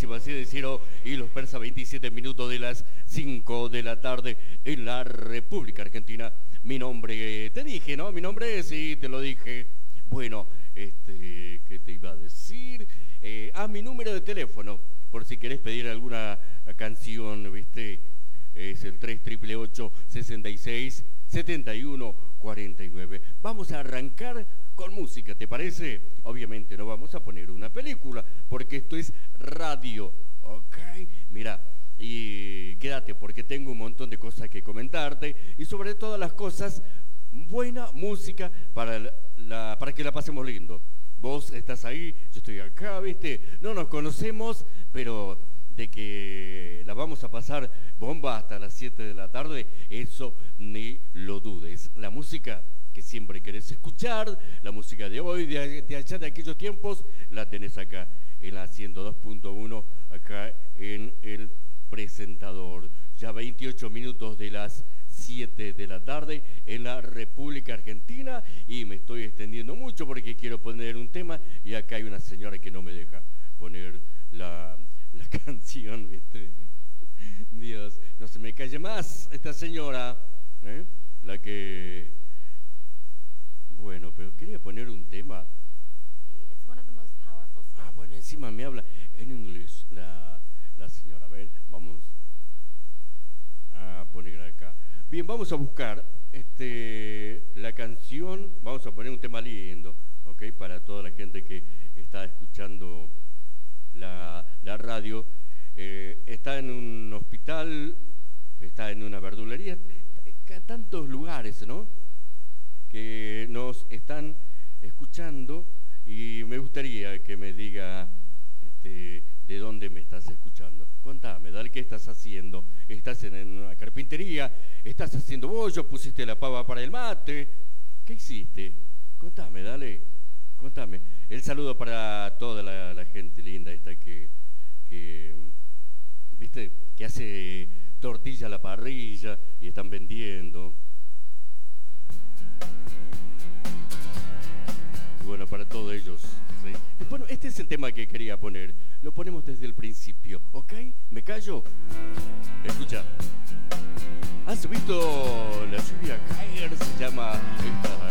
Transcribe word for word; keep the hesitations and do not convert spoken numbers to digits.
buenísima, así decirlo, y los persa veintisiete minutos de las cinco de la tarde en la República Argentina. Mi nombre, te dije, ¿no? Mi nombre, sí, te lo dije. Bueno, este, ¿qué te iba a decir? Eh, ah, mi número de teléfono, por si querés pedir alguna canción, ¿viste? Es el tres ocho ocho ocho, sesenta y seis, setenta y uno, cuarenta y nueve. Vamos a arrancar con música, ¿te parece? Obviamente no vamos a poner una película, porque esto es radio, ¿ok? Mira, y quédate, porque tengo un montón de cosas que comentarte, y sobre todas las cosas, buena música para, la, para que la pasemos lindo. Vos estás ahí, yo estoy acá, ¿viste? No nos conocemos, pero de que la vamos a pasar bomba hasta las siete de la tarde, eso ni lo dudes. La música que siempre querés escuchar, la música de hoy, de, de allá de aquellos tiempos, la tenés acá en la ciento dos punto uno, acá en el presentador. Ya veintiocho minutos de las siete de la tarde en la República Argentina, y me estoy extendiendo mucho porque quiero poner un tema y acá hay una señora que no me deja poner la, la canción, ¿viste? Dios, no se me calle más esta señora, ¿eh? La que... Bueno, pero quería poner un tema. Ah, bueno, encima me habla en inglés la, la señora. A ver, vamos a poner acá. Bien, vamos a buscar este, la canción, vamos a poner un tema lindo, ¿ok? Para toda la gente que está escuchando la, la radio. Eh, está en un hospital, está en una verdulería, tantos lugares, ¿no? Que nos están escuchando, y me gustaría que me diga este, de dónde me estás escuchando. Contame, dale, ¿qué estás haciendo? ¿Estás en, en una carpintería? ¿Estás haciendo bollo? ¿Pusiste la pava para el mate? ¿Qué hiciste? Contame, dale, contame. El saludo para toda la, la gente linda esta que, que, ¿viste? Que hace tortilla a la parrilla y están vendiendo. Y bueno, para todos ellos, ¿sí? Y bueno, este es el tema que quería poner. Lo ponemos desde el principio, ¿ok? ¿Me callo? Escucha. ¿Has visto la lluvia caer? Se llama esta